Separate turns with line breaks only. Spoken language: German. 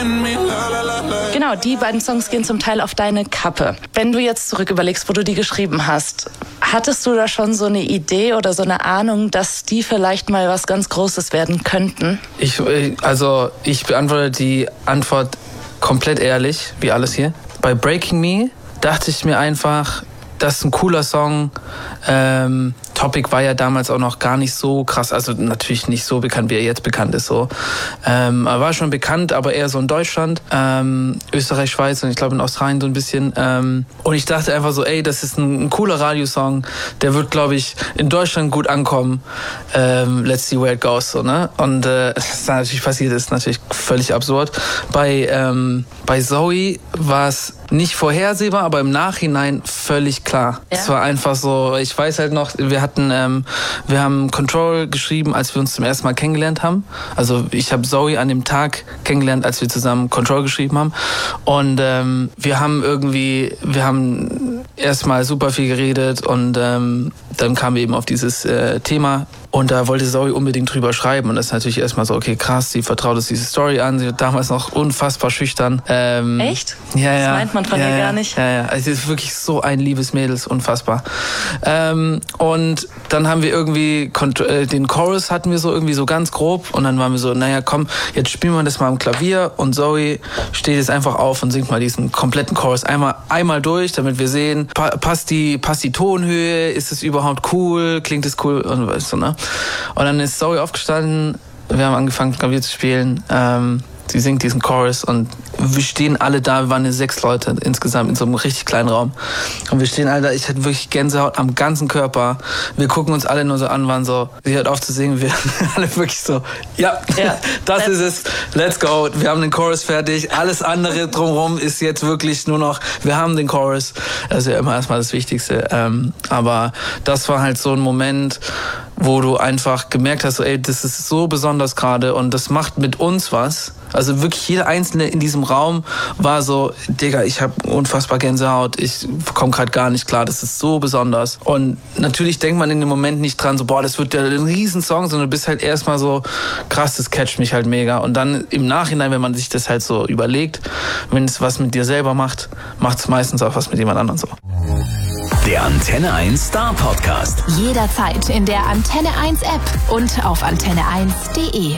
Genau, die beiden Songs gehen zum Teil auf deine Kappe. Wenn du jetzt zurück überlegst, wo du die geschrieben hast, hattest du da schon so eine Idee oder so eine Ahnung, dass die vielleicht mal was ganz Großes werden könnten?
Ich beantworte die Antwort komplett ehrlich, wie alles hier. Bei Breaking Me dachte ich mir einfach, das ist ein cooler Song. Topic war ja damals auch noch gar nicht so krass, also natürlich nicht so bekannt, wie er jetzt bekannt ist. So. Er war schon bekannt, aber eher so in Deutschland, Österreich, Schweiz und ich glaube in Australien so ein bisschen. Und ich dachte einfach so, ey, das ist ein cooler Radiosong, der wird, glaube ich, in Deutschland gut ankommen. Let's see where it goes. So, ne? Und was da natürlich passiert ist, natürlich völlig absurd. Bei Zoe war es nicht vorhersehbar, aber im Nachhinein völlig klar. Es war einfach so, ich weiß halt noch, wir haben Control geschrieben, als wir uns zum ersten Mal kennengelernt haben. Also ich habe Zoe an dem Tag kennengelernt, als wir zusammen Control geschrieben haben. Und wir haben erstmal super viel geredet und dann kamen wir eben auf dieses Thema. Und da wollte Zoe unbedingt drüber schreiben. Und das ist natürlich erstmal so, okay, krass, sie vertraut uns diese Story an. Sie war damals noch unfassbar schüchtern.
Echt?
Ja, ja.
Das meint man von ihr gar nicht.
Ja. Also sie ist wirklich so ein liebes Mädel, unfassbar. Und dann haben wir irgendwie, den Chorus hatten wir so irgendwie so ganz grob. Und dann waren wir so, naja, komm, jetzt spielen wir das mal am Klavier. Und Zoe steht jetzt einfach auf und singt mal diesen kompletten Chorus einmal durch, damit wir sehen, passt die Tonhöhe, ist es überhaupt cool, klingt es cool und weißt du, ne? Und dann ist Zoe aufgestanden, wir haben angefangen Klavier zu spielen, sie singt diesen Chorus und wir stehen alle da, wir waren 6 Leute insgesamt in so einem richtig kleinen Raum und wir stehen alle da, ich hatte wirklich Gänsehaut am ganzen Körper, wir gucken uns alle nur so an, waren so, sie hört auf zu singen, wir alle wirklich so, ja. Das ist es, let's go, wir haben den Chorus fertig, alles andere drumherum ist jetzt wirklich nur noch, wir haben den Chorus, das ist ja immer erstmal das Wichtigste, aber das war halt so ein Moment, wo du einfach gemerkt hast, so, ey, das ist so besonders gerade und das macht mit uns was. Also wirklich jeder Einzelne in diesem Raum war so, Digga, ich habe unfassbar Gänsehaut, ich komme gerade gar nicht klar, das ist so besonders. Und natürlich denkt man in dem Moment nicht dran, so, boah, das wird ja ein Riesensong, sondern du bist halt erstmal so, krass, das catcht mich halt mega. Und dann im Nachhinein, wenn man sich das halt so überlegt, wenn es was mit dir selber macht, macht es meistens auch was mit jemand anderem so.
Der Antenne 1 Star Podcast.
Jederzeit in der Antenne 1 App und auf antenne1.de.